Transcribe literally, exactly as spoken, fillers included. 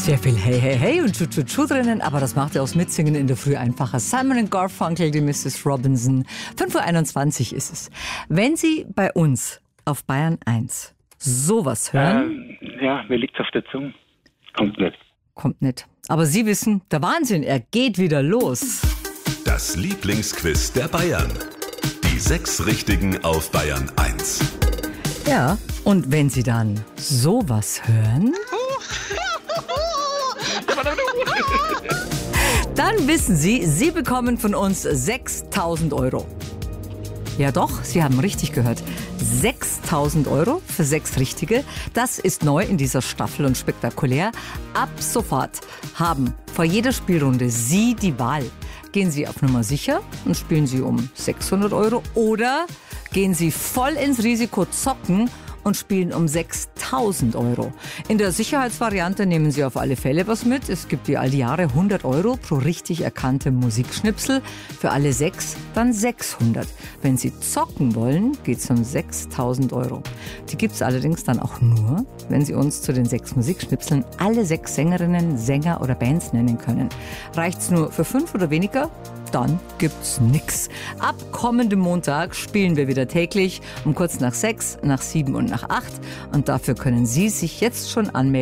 Sehr viel Hey, Hey, Hey und Tschu-Tschu-Tschu drinnen, aber das macht ja aus Mitsingen in der Früh einfacher. Simon and Garfunkel, die Missus Robinson. fünf Uhr einundzwanzig ist es. Wenn Sie bei uns auf Bayern eins sowas hören... Ähm, ja, mir liegt's auf der Zunge. Kommt nicht. Kommt nicht. Aber Sie wissen, der Wahnsinn, er geht wieder los. Das Lieblingsquiz der Bayern. Die sechs Richtigen auf Bayern eins. Ja, und wenn Sie dann sowas hören... Dann wissen Sie, Sie bekommen von uns sechstausend Euro. Ja doch, Sie haben richtig gehört. sechstausend Euro für sechs Richtige. Das ist neu in dieser Staffel und spektakulär. Ab sofort haben vor jeder Spielrunde Sie die Wahl. Gehen Sie auf Nummer sicher und spielen Sie um sechshundert Euro oder gehen Sie voll ins Risiko zocken und spielen um sechstausend Euro. In der Sicherheitsvariante nehmen Sie auf alle Fälle was mit. Es gibt wie all die Jahre hundert Euro pro richtig erkannte Musikschnipsel. Für alle sechs dann sechshundert. Wenn Sie zocken wollen, geht's um sechstausend Euro. Die gibt's allerdings dann auch nur, wenn Sie uns zu den sechs Musikschnipseln alle sechs Sängerinnen, Sänger oder Bands nennen können. Reicht's nur für fünf oder weniger? Dann gibt's nix. Ab kommendem Montag spielen wir wieder täglich um kurz nach sechs, nach sieben und nach acht. Und dafür können Sie sich jetzt schon anmelden.